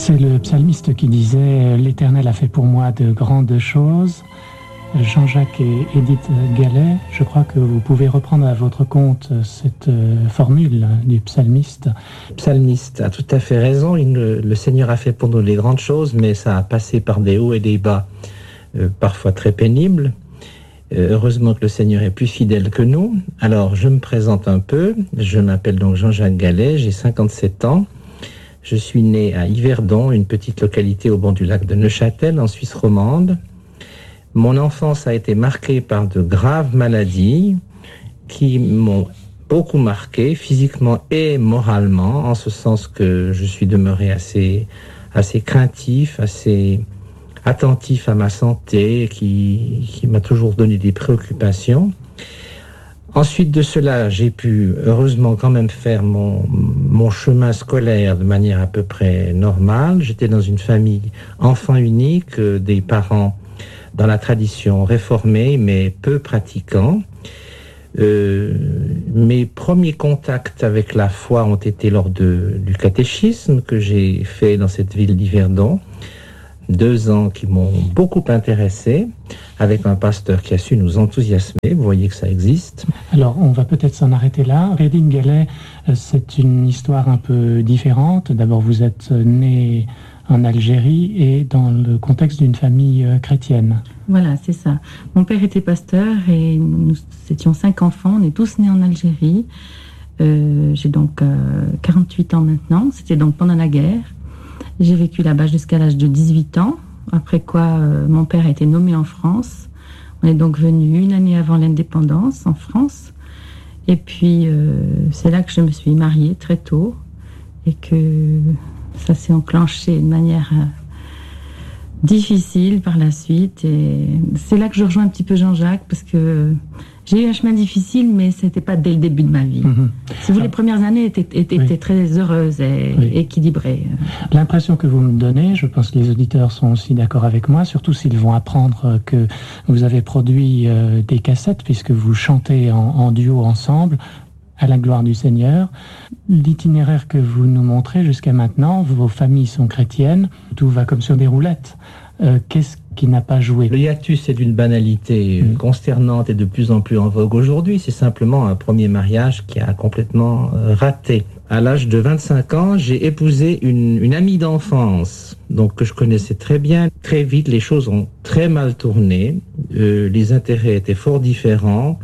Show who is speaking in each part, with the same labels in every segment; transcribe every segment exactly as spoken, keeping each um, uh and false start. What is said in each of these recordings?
Speaker 1: C'est le psalmiste qui disait « L'Éternel a fait pour moi de grandes choses ». Jean-Jacques et Edith Gallet, je crois que vous pouvez reprendre à votre compte cette formule du psalmiste.
Speaker 2: Le psalmiste a tout à fait raison. Il, le Seigneur a fait pour nous les grandes choses, mais ça a passé par des hauts et des bas, euh, parfois très pénibles. Euh, heureusement que le Seigneur est plus fidèle que nous. Alors, je me présente un peu. Je m'appelle donc Jean-Jacques Gallet, j'ai cinquante-sept ans. Je suis né à Yverdon, une petite localité au bord du lac de Neuchâtel, en Suisse romande. Mon enfance a été marquée par de graves maladies qui m'ont beaucoup marqué, physiquement et moralement, en ce sens que je suis demeuré assez, assez craintif, assez attentif à ma santé, qui, qui m'a toujours donné des préoccupations. Ensuite de cela, j'ai pu heureusement quand même faire mon, mon chemin scolaire de manière à peu près normale. J'étais dans une famille enfant unique, euh, des parents dans la tradition réformée, mais peu pratiquants. Euh, mes premiers contacts avec la foi ont été lors de, du catéchisme que j'ai fait dans cette ville d'Yverdon. Deux ans qui m'ont beaucoup intéressé, avec un pasteur qui a su nous enthousiasmer. Vous voyez que ça existe.
Speaker 1: Alors, on va peut-être s'en arrêter là. Edith Gallet, c'est une histoire un peu différente. D'abord, vous êtes né en Algérie et dans le contexte d'une famille chrétienne.
Speaker 3: Voilà, c'est ça. Mon père était pasteur et nous étions cinq enfants. On est tous nés en Algérie. Euh, j'ai donc euh, quarante-huit ans maintenant. C'était donc pendant la guerre. J'ai vécu là-bas jusqu'à l'âge de dix-huit ans, après quoi euh, mon père a été nommé en France. On est donc venu une année avant l'indépendance en France. Et puis, euh, c'est là que je me suis mariée très tôt et que ça s'est enclenché de manière euh, difficile par la suite. Et c'est là que je rejoins un petit peu Jean-Jacques, parce que j'ai eu un chemin difficile, mais ce n'était pas dès le début de ma vie. Mmh. Si vous, ah. les premières années étaient, étaient, oui. étaient très heureuses et oui. équilibrées.
Speaker 1: L'impression que vous me donnez, je pense que les auditeurs sont aussi d'accord avec moi, surtout s'ils vont apprendre que vous avez produit euh, des cassettes, puisque vous chantez en, en duo ensemble, à la gloire du Seigneur. L'itinéraire que vous nous montrez jusqu'à maintenant, vos familles sont chrétiennes, tout va comme sur des roulettes. Euh, qu'est-ce qui n'a pas joué?
Speaker 2: Le hiatus est d'une banalité mmh. consternante et de plus en plus en vogue aujourd'hui. C'est simplement un premier mariage qui a complètement euh, raté. À l'âge de vingt-cinq ans, j'ai épousé une, une amie d'enfance, donc que je connaissais très bien. Très vite, les choses ont très mal tourné. Euh, les intérêts étaient fort différents.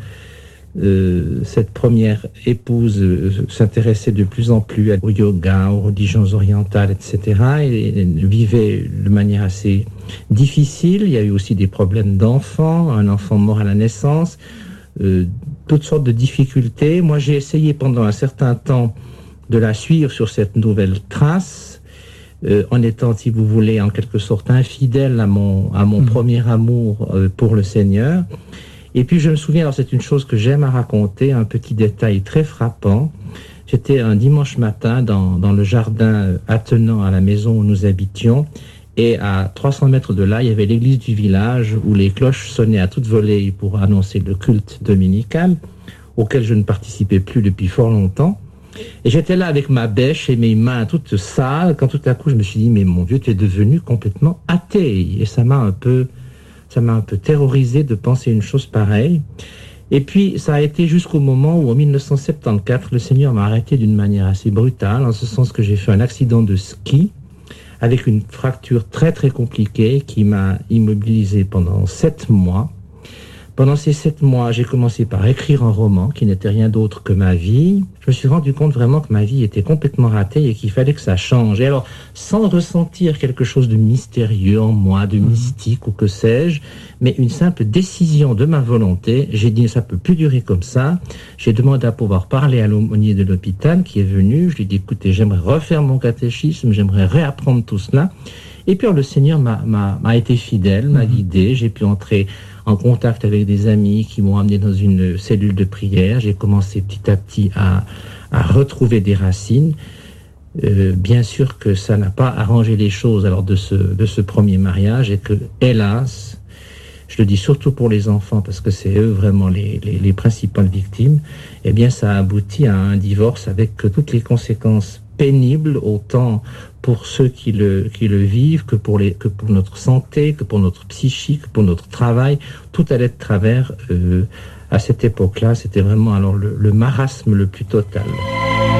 Speaker 2: Euh, cette première épouse euh, s'intéressait de plus en plus au yoga, aux religions orientales, et cetera. Et elle vivait de manière assez difficile. Il y a eu aussi des problèmes d'enfants, un enfant mort à la naissance, euh, toutes sortes de difficultés. Moi, j'ai essayé pendant un certain temps de la suivre sur cette nouvelle trace, euh, en étant, si vous voulez, en quelque sorte infidèle à mon, à mon mmh. premier amour euh, pour le Seigneur. Et puis je me souviens, alors c'est une chose que j'aime à raconter, un petit détail très frappant. J'étais un dimanche matin dans, dans le jardin attenant à la maison où nous habitions, et à trois cents mètres de là, il y avait l'église du village où les cloches sonnaient à toute volée pour annoncer le culte dominical, auquel je ne participais plus depuis fort longtemps. Et j'étais là avec ma bêche et mes mains toutes sales, quand tout à coup je me suis dit, mais mon Dieu, tu es devenu complètement athée. Et ça m'a un peu... Ça m'a un peu terrorisé de penser une chose pareille. Et puis, ça a été jusqu'au moment où, en mille neuf cent soixante-quatorze, le Seigneur m'a arrêté d'une manière assez brutale, en ce sens que j'ai fait un accident de ski, avec une fracture très très compliquée qui m'a immobilisé pendant sept mois. Pendant ces sept mois, j'ai commencé par écrire un roman qui n'était rien d'autre que ma vie. Je me suis rendu compte vraiment que ma vie était complètement ratée et qu'il fallait que ça change. Et alors, sans ressentir quelque chose de mystérieux en moi, de mystique ou que sais-je, mais une simple décision de ma volonté, j'ai dit ça peut plus durer comme ça. J'ai demandé à pouvoir parler à l'aumônier de l'hôpital qui est venu. Je lui ai dit, écoutez, j'aimerais refaire mon catéchisme, j'aimerais réapprendre tout cela. Et puis alors, le Seigneur m'a, m'a, m'a été fidèle, m'a guidé. J'ai pu entrer en contact avec des amis qui m'ont amené dans une cellule de prière. J'ai commencé petit à petit à, à retrouver des racines. Euh, bien sûr que ça n'a pas arrangé les choses alors de ce, de ce premier mariage, et que, hélas, je le dis surtout pour les enfants parce que c'est eux vraiment les, les, les principales victimes, eh bien ça a abouti à un divorce avec toutes les conséquences pénible, autant pour ceux qui le, qui le vivent que pour, les, que pour notre santé, que pour notre psychique, pour notre travail. Tout allait de travers. Euh, à cette époque-là, c'était vraiment alors le, le marasme le plus total.